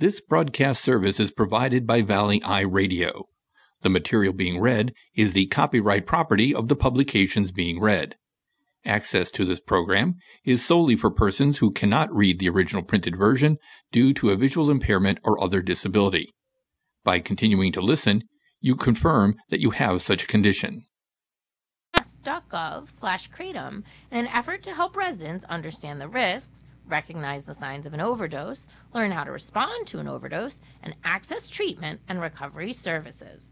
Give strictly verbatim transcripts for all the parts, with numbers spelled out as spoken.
This broadcast service is provided by Valley Eye Radio. The material being read is the copyright property of the publications being read. Access to this program is solely for persons who cannot read the original printed version due to a visual impairment or other disability. By continuing to listen, you confirm that you have such a condition. .gov slash kratom in an effort to help residents understand the risks, recognize the signs of an overdose, learn how to respond to an overdose, and access treatment and recovery services.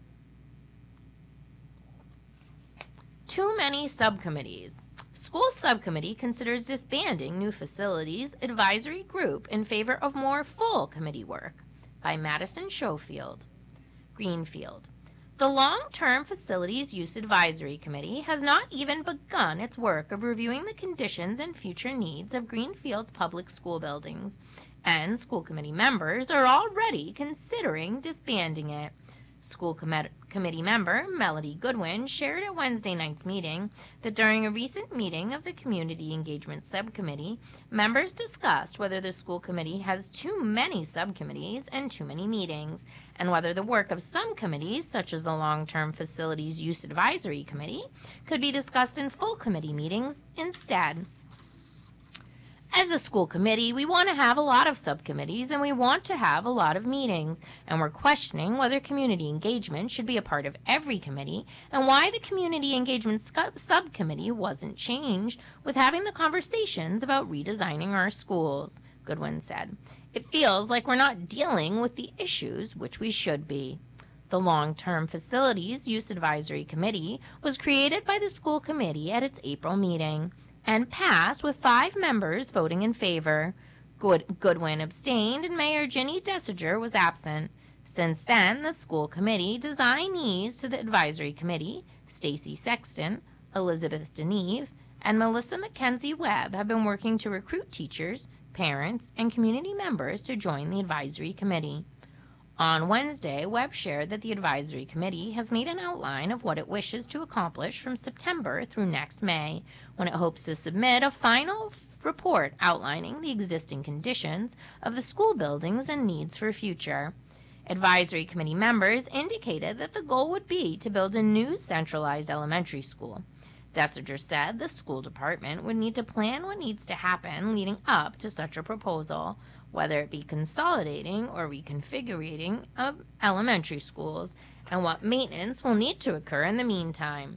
Too many subcommittees. School subcommittee considers disbanding new facilities advisory group in favor of more full committee work. By Madison Schofield. Greenfield. The Long-Term Facilities Use Advisory Committee has not even begun its work of reviewing the conditions and future needs of Greenfield's public school buildings, and school committee members are already considering disbanding it. School com- committee member Melody Goodwin shared at Wednesday night's meeting that during a recent meeting of the Community Engagement Subcommittee, members discussed whether the school committee has too many subcommittees and too many meetings, and whether the work of some committees, such as the Long-Term Facilities Use Advisory Committee, could be discussed in full committee meetings instead. As a school committee, we want to have a lot of subcommittees and we want to have a lot of meetings, and we're questioning whether community engagement should be a part of every committee and why the community engagement scu- subcommittee wasn't changed with having the conversations about redesigning our schools, Goodwin said. It feels like we're not dealing with the issues which we should be. The Long-Term Facilities Use Advisory Committee was created by the school committee at its April meeting and passed with five members voting in favor. Good- Goodwin abstained and Mayor Ginny Dessiger was absent. Since then, the school committee designees to the advisory committee, Stacy Sexton, Elizabeth Deneve, and Melissa Mackenzie Webb have been working to recruit teachers, parents, and community members to join the advisory committee. On Wednesday, Webb shared that the advisory committee has made an outline of what it wishes to accomplish from September through next May, when it hopes to submit a final f- report outlining the existing conditions of the school buildings and needs for future. Advisory committee members indicated that the goal would be to build a new centralized elementary school. Dessiger said the school department would need to plan what needs to happen leading up to such a proposal, whether it be consolidating or reconfiguring of elementary schools, and what maintenance will need to occur in the meantime.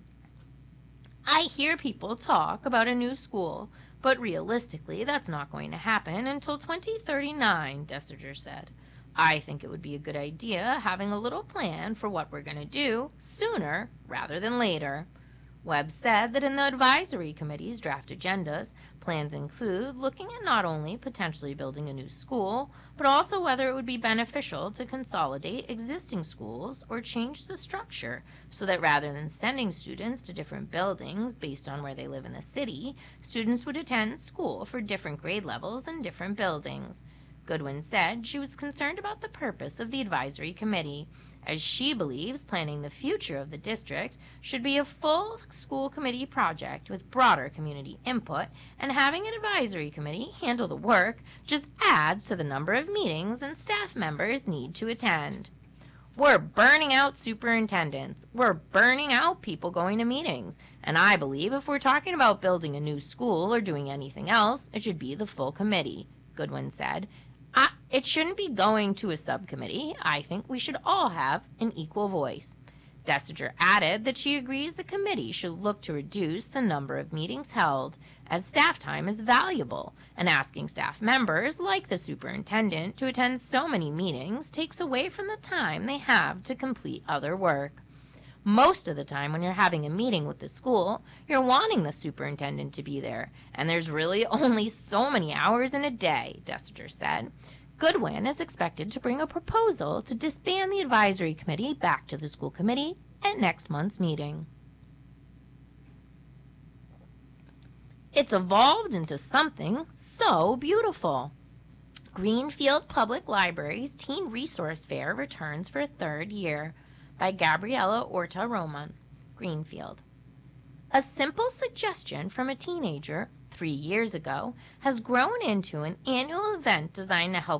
I hear people talk about a new school, but realistically that's not going to happen until twenty thirty-nine, Dessiger said. I think it would be a good idea having a little plan for what we're going to do sooner rather than later. Webb said that in the advisory committee's draft agendas, plans include looking at not only potentially building a new school, but also whether it would be beneficial to consolidate existing schools or change the structure so that rather than sending students to different buildings based on where they live in the city, students would attend school for different grade levels in different buildings. Goodwin said she was concerned about the purpose of the advisory committee, as she believes planning the future of the district should be a full school committee project with broader community input, and having an advisory committee handle the work just adds to the number of meetings and staff members need to attend. We're burning out superintendents. We're burning out people going to meetings. And I believe if we're talking about building a new school or doing anything else, it should be the full committee, Goodwin said. I, it shouldn't be going to a subcommittee. I think we should all have an equal voice. Dessiger added that she agrees the committee should look to reduce the number of meetings held, as staff time is valuable, and asking staff members, like the superintendent, to attend so many meetings takes away from the time they have to complete other work. Most of the time when you're having a meeting with the school, you're wanting the superintendent to be there, and there's really only so many hours in a day, Dessiger said. Goodwin is expected to bring a proposal to disband the advisory committee back to the school committee at next month's meeting. It's evolved into something so beautiful. Greenfield Public Library's Teen Resource Fair returns for a third year, by Gabriella Orta-Roman, Greenfield. A simple suggestion from a teenager three years ago has grown into an annual event designed to help